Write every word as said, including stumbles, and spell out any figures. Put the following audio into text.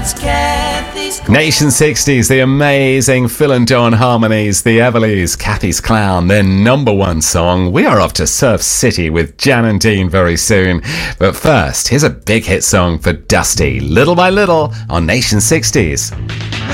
Nation sixties, the amazing Phil and John harmonies, the Everleys, Kathy's Clown, their number one song. We are off to Surf City with Jan and Dean very soon. But first, here's a big hit song for Dusty, Little by Little, on Nation sixties.